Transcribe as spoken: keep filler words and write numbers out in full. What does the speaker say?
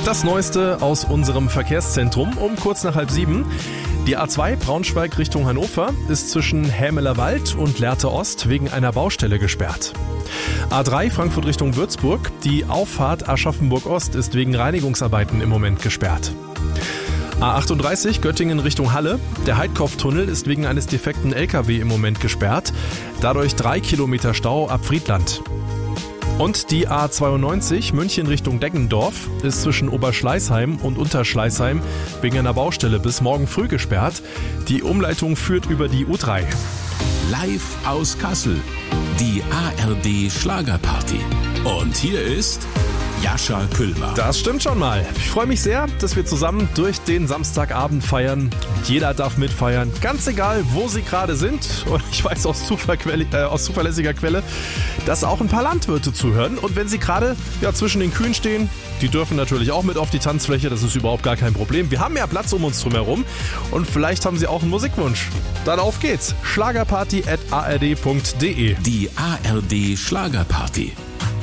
Das Neueste aus unserem Verkehrszentrum um kurz nach halb sieben. Die A zwei Braunschweig Richtung Hannover ist zwischen Hämelerwald und Lehrte Ost wegen einer Baustelle gesperrt. A drei Frankfurt Richtung Würzburg. Die Auffahrt Aschaffenburg Ost ist wegen Reinigungsarbeiten im Moment gesperrt. A achtunddreißig Göttingen Richtung Halle. Der Heidkopftunnel ist wegen eines defekten L K W im Moment gesperrt. Dadurch drei Kilometer Stau ab Friedland. Und die A zweiundneunzig München Richtung Deggendorf ist zwischen Oberschleißheim und Unterschleißheim wegen einer Baustelle bis morgen früh gesperrt. Die Umleitung führt über die U drei. Live aus Kassel, die A R D Schlagerparty. Und hier ist Jascha Küllmer. Das stimmt schon mal. Ich freue mich sehr, dass wir zusammen durch den Samstagabend feiern. Und jeder darf mitfeiern, ganz egal, wo sie gerade sind. Und ich weiß aus, Zuverquelle, äh, aus zuverlässiger Quelle, dass auch ein paar Landwirte zuhören. Und wenn sie gerade ja, zwischen den Kühen stehen, die dürfen natürlich auch mit auf die Tanzfläche. Das ist überhaupt gar kein Problem. Wir haben ja Platz um uns drum herum. Und vielleicht haben sie auch einen Musikwunsch. Dann auf geht's. Schlagerparty at a r d punkt d e. Die A R D Schlagerparty.